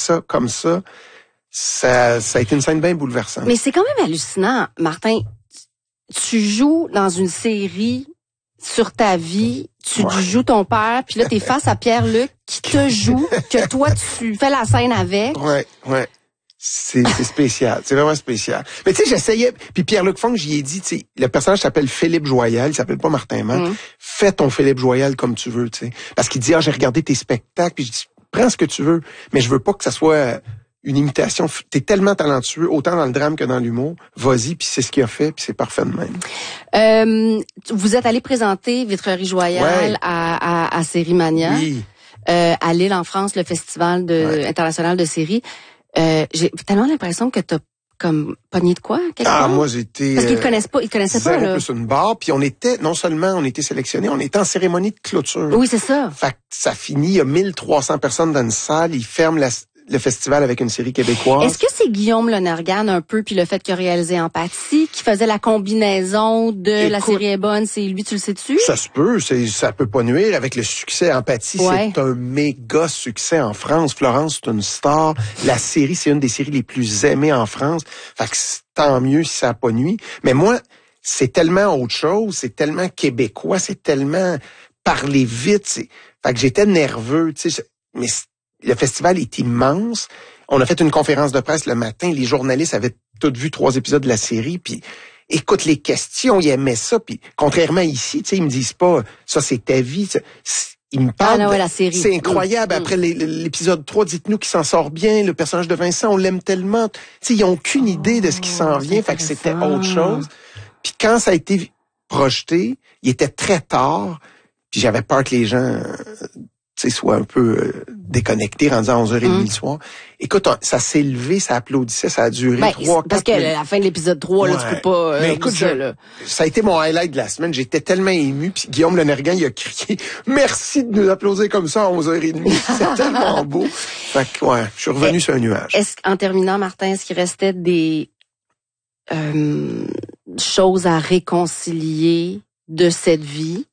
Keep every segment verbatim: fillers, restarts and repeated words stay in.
ça comme ça, ça, ça a été une scène bien bouleversante. Mais c'est quand même hallucinant, Martin. Tu joues dans une série sur ta vie, tu ouais. joues ton père, puis là, t'es face à Pierre-Luc qui te joue, que toi, tu fais la scène avec. Ouais, ouais. C'est, c'est spécial. C'est vraiment spécial. Mais tu sais, j'essayais, puis Pierre-Luc Funk, j'y ai dit, tu sais, le personnage s'appelle Philippe Joyal, il s'appelle pas Martin Matt. Mm. Fais ton Philippe Joyal comme tu veux, tu sais. Parce qu'il dit, ah, j'ai regardé tes spectacles, puis je dis, prends ce que tu veux, mais je veux pas que ça soit une imitation. T'es tellement talentueux, autant dans le drame que dans l'humour. Vas-y, puis c'est ce qu'il a fait, puis c'est parfait de même. Euh, vous êtes allé présenter Vitrerie Joyal ouais. à, à, à Sérimania. Oui. Euh, à Lille, en France, le festival de, ouais. international de série. Euh, j'ai tellement l'impression que t'as comme pogné de quoi, quelque Ah, part? moi, j'étais... Parce qu'ils connaissent pas, ils connaissaient pas, là. Plus une barre, puis on était, non seulement on était sélectionnés, on était en cérémonie de clôture. Oui, c'est ça. Fait que ça finit, il y a mille trois cents personnes dans une salle, ils ferment la... le festival avec une série québécoise. Est-ce que c'est Guillaume Lonergan un peu, puis le fait qu'il a réalisé Empathie, qui faisait la combinaison de Écoute, la série est bonne, c'est lui, tu le sais-tu? Ça se peut, c'est, ça peut pas nuire. Avec le succès Empathie, ouais. c'est un méga succès en France. Florence, c'est une star. La série, c'est une des séries les plus aimées en France. Fait que tant mieux si ça a pas nuit. Mais moi, c'est tellement autre chose, c'est tellement québécois, c'est tellement parler vite. C'est... Fait que j'étais nerveux, tu sais, mais le festival est immense. On a fait une conférence de presse le matin. Les journalistes avaient tous vu trois épisodes de la série. Puis, écoute, les questions, ils aimaient ça. Puis, contrairement ici, tu sais, ils me disent pas, ça, c'est ta vie. Ils me parlent. Ah non, de, la série. C'est incroyable. Mmh. Après l'épisode trois, dites-nous qu'il s'en sort bien. Le personnage de Vincent, on l'aime tellement. Tu sais, ils n'ont aucune idée de ce qui s'en vient. Fait que c'était autre chose. Puis, quand ça a été projeté, il était très tard. Puis, j'avais peur que les gens... tu sais, soit un peu euh, déconnecté, rendu à onze heures trente mmh. le soir. Écoute, on, ça s'est levé, ça applaudissait, ça a duré ben, trois, parce quatre que la fin de l'épisode trois, ouais. là, tu peux pas... Euh, mais écoute, ça, je, là. ça a été mon highlight de la semaine. J'étais tellement ému. Puis Guillaume Lonergan, il a crié « Merci de nous applaudir comme ça à onze heures trente. » C'est tellement beau. Fait que, ouais, je suis revenu et, sur un nuage. Est-ce, en terminant, Martin, est-ce qu'il restait des euh, choses à réconcilier de cette vie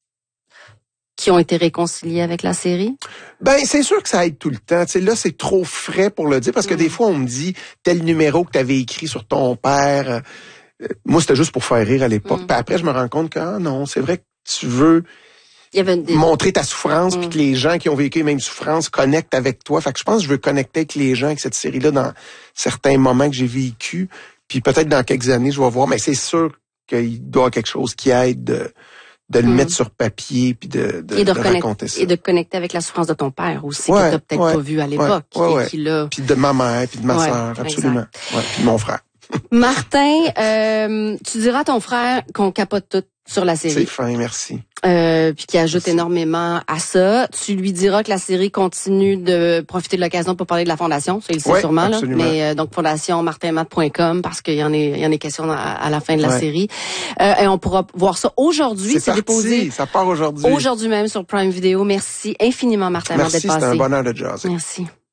qui ont été réconciliés avec la série? Ben, c'est sûr que ça aide tout le temps. Tu sais, là, c'est trop frais pour le dire, parce que mmh. des fois, on me dit, tel numéro que tu avais écrit sur ton père, euh, moi, c'était juste pour faire rire à l'époque. Mmh. Puis après, je me rends compte que, ah non, c'est vrai que tu veux Il y avait des... montrer ta souffrance, mmh. puis que les gens qui ont vécu les mêmes souffrances connectent avec toi. Fait que je pense que je veux connecter avec les gens avec cette série-là dans certains moments que j'ai vécu. Puis peut-être dans quelques années, je vais voir, mais c'est sûr qu'il doit y avoir quelque chose qui aide de... de le mmh. mettre sur papier puis de, de, et de, de raconter ça. Et de connecter avec la souffrance de ton père aussi, ouais, que t'as peut-être ouais, pas vu à l'époque. Ouais, ouais, et qui l'a... Puis de ma mère, puis de ma ouais, sœur, absolument. Ouais, puis de mon frère. Martin, euh, tu diras à ton frère qu'on capote tout sur la série. C'est fin, merci. Euh, puis qui ajoute merci. énormément à ça. Tu lui diras que la série continue de profiter de l'occasion pour parler de la fondation, ça il le sait ouais, sûrement là. Absolument. Mais euh, donc fondation martin matt point com parce qu'il y en est il y en est question à, à la fin de la ouais. série. Euh, et on pourra voir ça aujourd'hui, c'est, c'est déposé. Ça part aujourd'hui. Aujourd'hui même sur Prime Video. Merci infiniment Martin Matt d'être passé. Merci, c'était un bonheur de jaser. Merci.